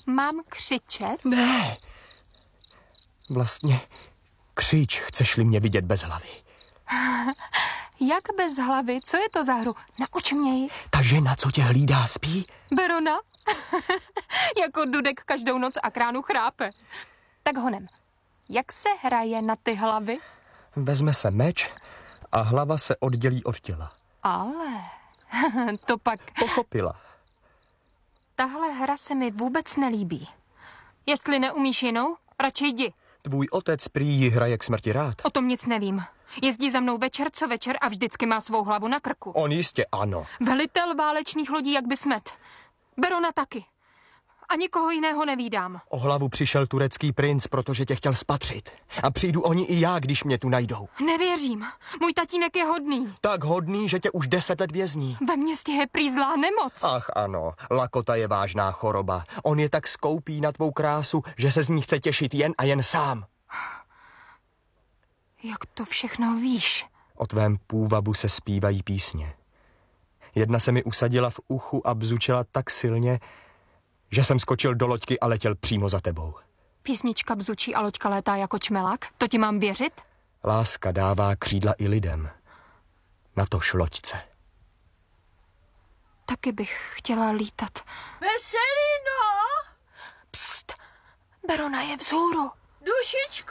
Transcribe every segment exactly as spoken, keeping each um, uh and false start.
Mám křičet? Ne. Vlastně křič, chceš-li mě vidět bez hlavy. Jak bez hlavy? Co je to za hru? Nauč mě ji. Ta žena, co tě hlídá, spí? Berona? Jako Dudek každou noc a kránu chrápe. Tak honem. Jak se hraje na ty hlavy? Vezme se meč a hlava se oddělí od těla. Ale to pak... Pochopila. Tahle hra se mi vůbec nelíbí. Jestli neumíš jinou, radši jdi. Tvůj otec prý ji hraje k smrti rád. O tom nic nevím. Jezdí za mnou večer co večer a vždycky má svou hlavu na krku. On jistě ano. Velitel válečných lodí jak by smet. Berona taky. A nikoho jiného nevídám. O hlavu přišel turecký princ, protože tě chtěl spatřit. A přijdu oni i já, když mě tu najdou. Nevěřím. Můj tatínek je hodný. Tak hodný, že tě už deset let vězní. Ve městě je prý zlá nemoc. Ach ano, lakota je vážná choroba. On je tak skoupý na tvou krásu, že se z ní chce těšit jen a jen sám. Jak to všechno víš? O tvém půvabu se zpívají písně. Jedna se mi usadila v uchu a bzučela tak silně, že jsem skočil do loďky a letěl přímo za tebou. Písnička bzučí a loďka létá jako čmelák? To ti mám věřit? Láska dává křídla i lidem. Natož loďce. Taky bych chtěla lítat. Veselino! Pst! Berona je vzhůru. Dušičko!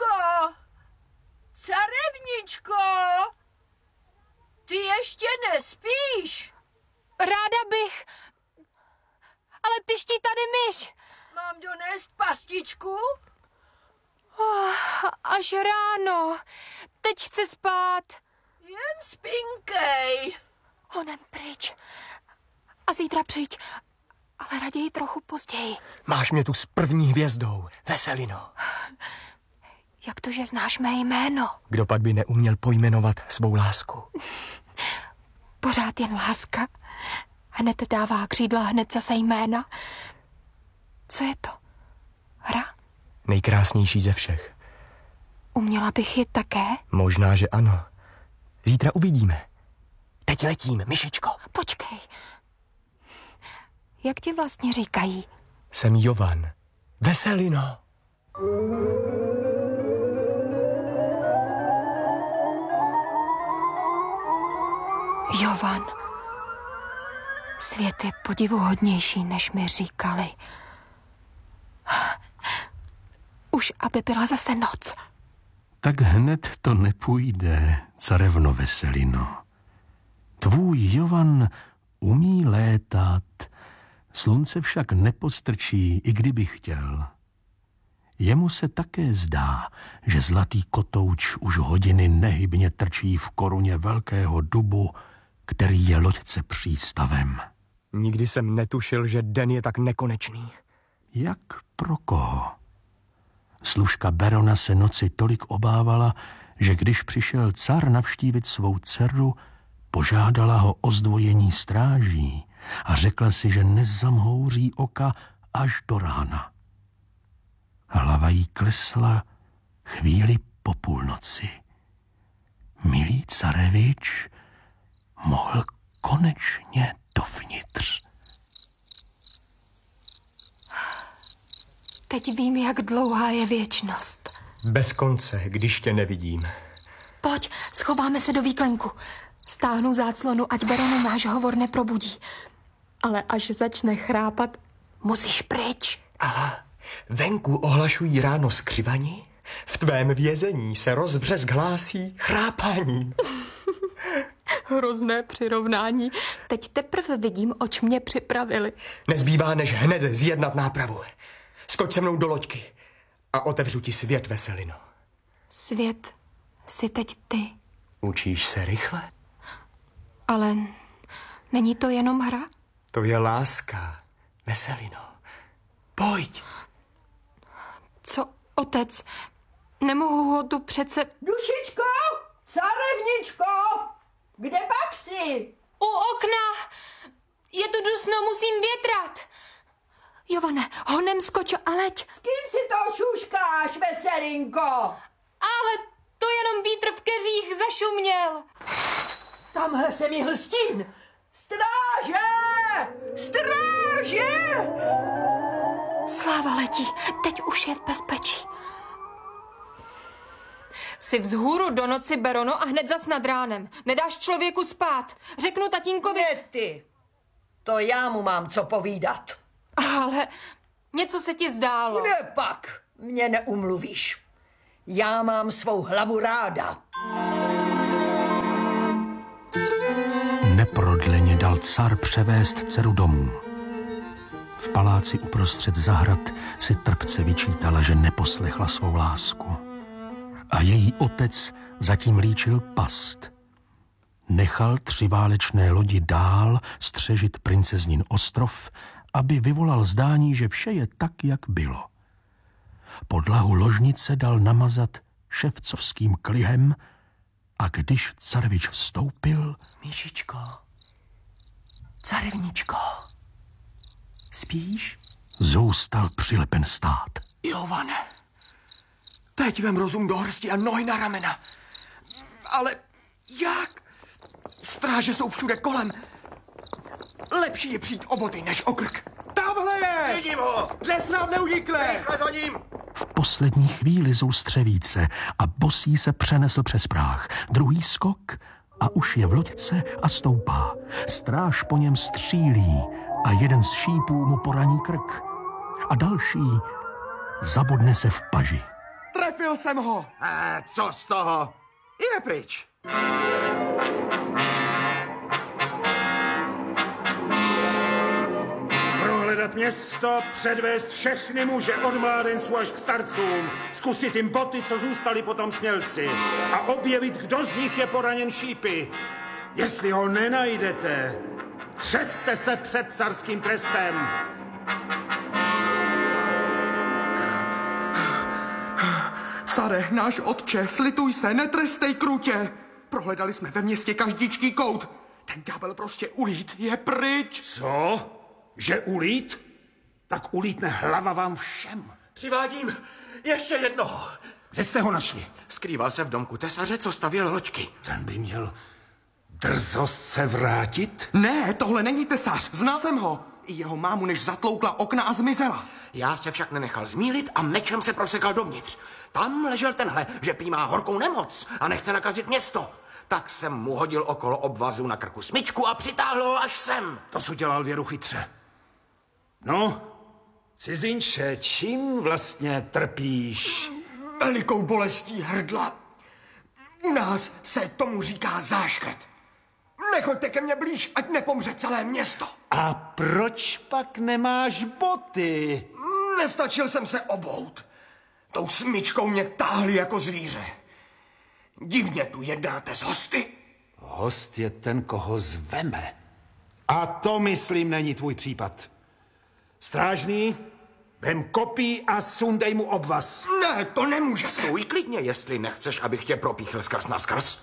Carevničko! Ty ještě nespíš? Ráda bych, ale piští tady myš. Mám donést pastičku? Oh, až ráno. Teď chci spát. Jen spinkej. Honem pryč. A zítra přijď, ale raději trochu později. Máš mě tu s první hvězdou, Veselino. Jak to, že znáš mé jméno? Kdo pak by neuměl pojmenovat svou lásku? Pořád jen láska. Hned dává křídla, hned zase jména. Co je to? Hra? Nejkrásnější ze všech. Uměla bych ji také? Možná, že ano. Zítra uvidíme. Teď letím, myšičko. Počkej. Jak ti vlastně říkají? Jsem Jovan. Veselino. Jovan. Svět je podivuhodnější, než mi říkali. Už aby byla zase noc. Tak hned to nepůjde, carevno Veselino. Tvůj Jovan umí létat, slunce však nepodstrčí, i kdyby chtěl. Jemu se také zdá, že zlatý kotouč už hodiny nehybně trčí v koruně velkého dubu, který je loďce přístavem. Nikdy jsem netušil, že den je tak nekonečný. Jak pro koho? Služka Berona se noci tolik obávala, že když přišel car navštívit svou dceru, požádala ho o zdvojení stráží a řekla si, že nezamhouří oka až do rána. Hlava jí klesla chvíli po půlnoci. Milý carevič mohl konečně dovnitř. Teď vím, jak dlouhá je věčnost. Bez konce, když tě nevidím. Pojď, schováme se do výklenku. Stáhnu záclonu, ať Beronu náš hovor neprobudí. Ale až začne chrápat, musíš pryč. Aha, venku ohlašují ráno skřivani, v tvém vězení se rozbřesk hlásí chrápáním. Hrozné přirovnání. Teď teprve vidím, oč mě připravili. Nezbývá, než hned zjednat nápravu. Skoč se mnou do loďky a otevřu ti svět, Veselino. Svět jsi teď ty. Učíš se rychle? Ale není to jenom hra? To je láska, Veselino. Pojď. Co, otec? Nemohu ho tu přece... Dušičko! Carevničko! Kde pak jsi? U okna! Je tu dusno, musím větrat. Jovane, honem skoč a leď. S kým si to šuškáš, Veselinko? Ale to jenom vítr v keřích zašuměl. Tamhle se mi hlstín. Stráže! Stráže! Sláva letí, teď už je v bezpečí. Jsi vzhůru do noci, Berono, a hned zas nad ránem. Nedáš člověku spát. Řeknu tatínkovi... Ne ty. To já mu mám co povídat. Ale něco se ti zdálo. Kde pak? Mě neumluvíš. Já mám svou hlavu ráda. Neprodleně dal car převést dceru domů. V paláci uprostřed zahrad si trpce vyčítala, že neposlechla svou lásku. A její otec zatím líčil past. Nechal tři válečné lodi dál střežit princeznin ostrov, aby vyvolal zdání, že vše je tak, jak bylo. Podlahu ložnice dal namazat ševcovským klihem a když carevič vstoupil... Míšičko, carevničko, spíš? Zůstal přilepen stát. Jovane, teď vem rozum do hrsti a nohy na ramena. Ale jak? Stráže jsou všude kolem. Lepší je přijít o boty, než o krk. Tamhle je! Vidím ho! Dnes nám neunikne! Rychle za ním! V poslední chvíli zoustře více a bosý se přenesl přes práh. Druhý skok a už je v loďce a stoupá. Stráž po něm střílí a jeden z šípů mu poraní krk. A další zabodne se v paži. Trefil jsem ho! A co z toho? Je pryč. Prohledat město, předvést všechny muže od mládenců až k starcům, zkusit jim boty, co zůstali potom smělci a objevit, kdo z nich je poraněn šípy. Jestli ho nenajdete, třeste se před carským trestem. Care, náš otče, slituj se, netrestej krutě. Prohledali jsme ve městě každičký kout. Ten ďábel prostě ulít, je pryč. Co? Že ulít? Tak ulítne hlava vám všem. Přivádím ještě jednoho. Kde jste ho našli? Skrýval se v domku tesaře, co stavěl loďky. Ten by měl drzost se vrátit? Ne, tohle není tesař, znal jsem ho. I jeho mámu, než zatloukla okna a zmizela. Já se však nenechal zmílit a mečem se prosekal dovnitř. Tam ležel tenhle, že prý má horkou nemoc a nechce nakazit město. Tak jsem mu hodil okolo obvazu na krku smyčku a přitáhl ho až sem. To, co dělal Věru chytře. No, cizinče, čím vlastně trpíš? Velikou bolestí hrdla. U nás se tomu říká záškrt. Nechoďte ke mně blíž, ať nepomře celé město. A proč pak nemáš boty? Nestačil jsem se obout. Tou smyčkou mě táhli jako zvíře. Divně tu jednáte s hosty. Host je ten, koho zveme. A to, myslím, není tvůj případ. Strážný, vem kopí a sundej mu obvaz. Ne, to nemůžete. Stůj klidně, jestli nechceš, abych tě propíchl skrz na skrz.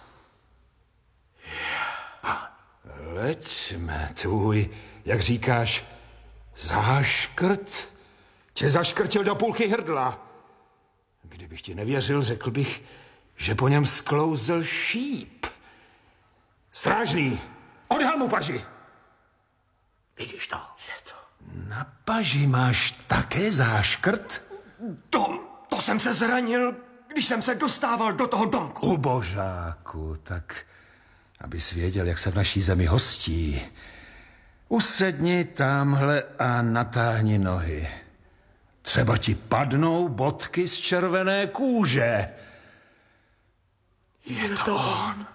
Leďme, tvůj, jak říkáš, záškrt tě zaškrtil do půlky hrdla. Kdybych ti nevěřil, řekl bych, že po něm sklouzl šíp. Strážný, odhal mu paži. Vidíš to? Je to. Na paži máš také záškrt? To, to jsem se zranil, když jsem se dostával do toho domku. U božáku, tak abys věděl, jak se v naší zemi hostí. Usedni tamhle a natáhni nohy. Třeba ti padnou bodky z červené kůže. Je to on.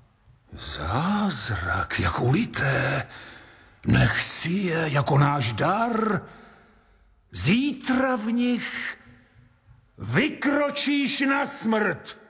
Zázrak, jak ulité. Nech si je jako náš dar. Zítra v nich vykročíš na smrt.